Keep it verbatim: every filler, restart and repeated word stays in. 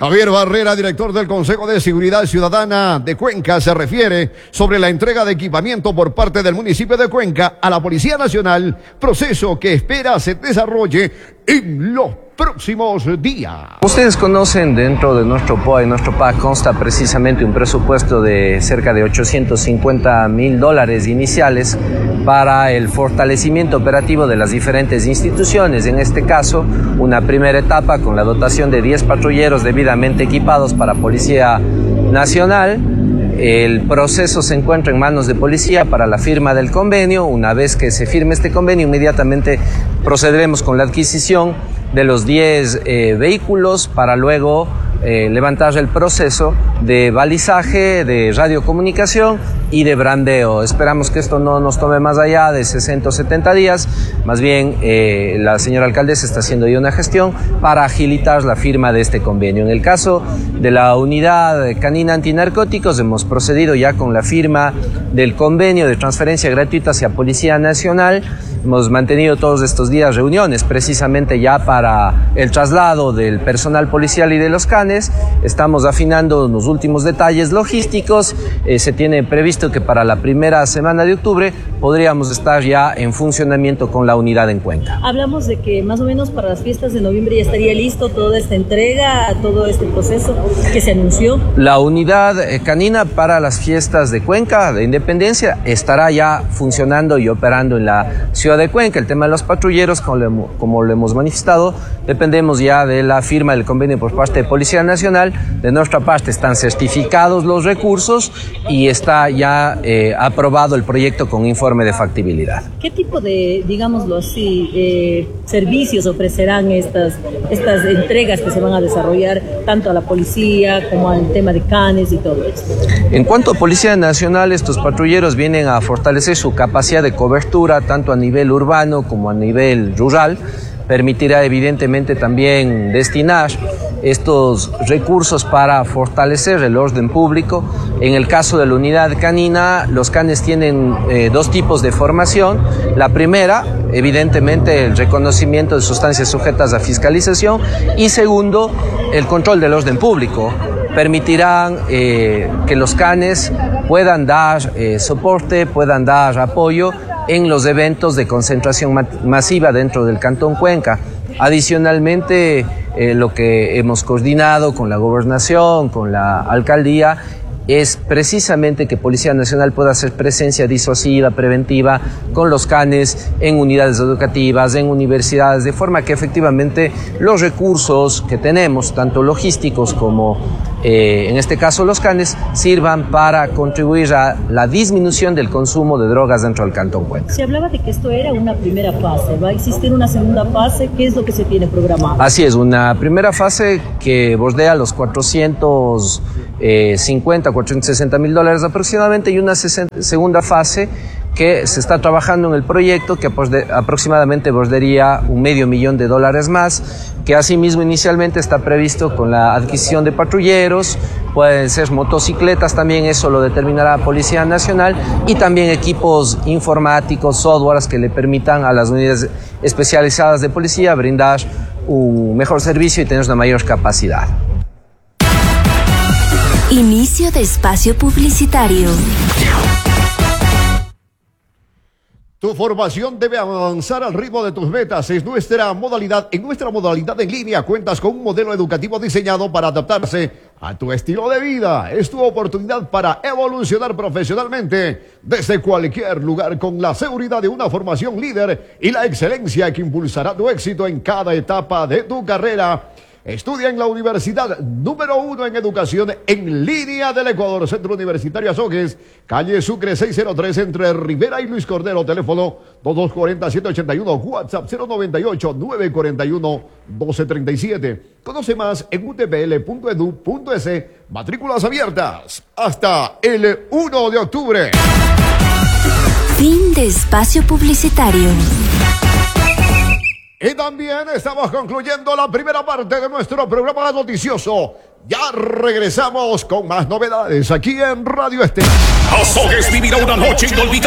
Javier Barrera, director del Consejo de Seguridad Ciudadana de Cuenca, se refiere sobre la entrega de equipamiento por parte del municipio de Cuenca a la Policía Nacional, proceso que espera se desarrolle en los próximos días. Ustedes conocen, dentro de nuestro P O A y nuestro P A C consta precisamente un presupuesto de cerca de ochocientos cincuenta mil dólares iniciales para el fortalecimiento operativo de las diferentes instituciones. En este caso, una primera etapa con la dotación de diez patrulleros debidamente equipados para Policía Nacional. El proceso se encuentra en manos de policía para la firma del convenio. Una vez que se firme este convenio, inmediatamente procederemos con la adquisición de los diez eh, vehículos para luego eh, levantar el proceso de balizaje, de radiocomunicación y de brandeo. Esperamos que esto no nos tome más allá de sesenta o setenta días. Más bien, eh, la señora alcaldesa está haciendo ya una gestión para agilitar la firma de este convenio. En el caso de la unidad canina antinarcóticos, hemos procedido ya con la firma del convenio de transferencia gratuita hacia Policía Nacional. Hemos mantenido todos estos días reuniones precisamente ya para el traslado del personal policial y de los canes. Estamos afinando los últimos detalles logísticos. Eh, se tiene previsto que para la primera semana de octubre podríamos estar ya en funcionamiento con la unidad en Cuenca. Hablamos de que más o menos para las fiestas de noviembre ya estaría listo toda esta entrega, todo este proceso que se anunció. La unidad canina para las fiestas de Cuenca, de Independencia, estará ya funcionando y operando en la ciudad de Cuenca. El tema de los patrulleros, como lo, como lo hemos manifestado, dependemos ya de la firma del convenio por parte de Policía Nacional. De nuestra parte están certificados los recursos y está ya eh, aprobado el proyecto con informe de factibilidad. ¿Qué tipo de, digámoslo así, eh, servicios ofrecerán estas, estas entregas que se van a desarrollar tanto a la policía como al tema de canes y todo esto? En cuanto a Policía Nacional, estos patrulleros vienen a fortalecer su capacidad de cobertura tanto a nivel urbano como a nivel rural. Permitirá evidentemente también destinar estos recursos para fortalecer el orden público. En el caso de la unidad canina, los canes tienen eh, dos tipos de formación. La primera, evidentemente, el reconocimiento de sustancias sujetas a fiscalización, y segundo, el control del orden público. Permitirán eh, que los canes puedan dar eh, soporte, puedan dar apoyo en los eventos de concentración ma masiva dentro del Cantón Cuenca. Adicionalmente, eh, lo que hemos coordinado con la gobernación, con la alcaldía, es precisamente que Policía Nacional pueda hacer presencia disuasiva, preventiva, con los canes en unidades educativas, en universidades, de forma que efectivamente los recursos que tenemos, tanto logísticos como eh, en este caso los canes, sirvan para contribuir a la disminución del consumo de drogas dentro del Cantón Cuenca. Se hablaba de que esto era una primera fase, ¿va a existir una segunda fase? ¿Qué es lo que se tiene programado? Así es, una primera fase que bordea los cuatrocientos cincuenta, cuatrocientos sesenta mil dólares aproximadamente, y una segunda fase que se está trabajando en el proyecto que aproximadamente bordearía un medio millón de dólares más, que asimismo inicialmente está previsto con la adquisición de patrulleros, pueden ser motocicletas también, eso lo determinará Policía Nacional, y también equipos informáticos, softwares que le permitan a las unidades especializadas de policía brindar un mejor servicio y tener una mayor capacidad. Inicio de espacio publicitario. Tu formación debe avanzar al ritmo de tus metas. Es nuestra modalidad. En nuestra modalidad en línea cuentas con un modelo educativo diseñado para adaptarse a tu estilo de vida. Es tu oportunidad para evolucionar profesionalmente desde cualquier lugar, con la seguridad de una formación líder y la excelencia que impulsará tu éxito en cada etapa de tu carrera. Estudia en la universidad número uno en educación en línea del Ecuador, Centro Universitario Azogues, calle Sucre seiscientos tres, entre Rivera y Luis Cordero, teléfono dos dos cuatro cero, siete ocho uno, WhatsApp cero nueve ocho, nueve cuatro uno, uno dos tres siete. Conoce más en u t p l punto e d u punto e s, matrículas abiertas hasta el uno de octubre. Fin de espacio publicitario. Y también estamos concluyendo la primera parte de nuestro programa noticioso. Ya regresamos con más novedades aquí en Radio Este. Azogues vivirá una noche inolvidable.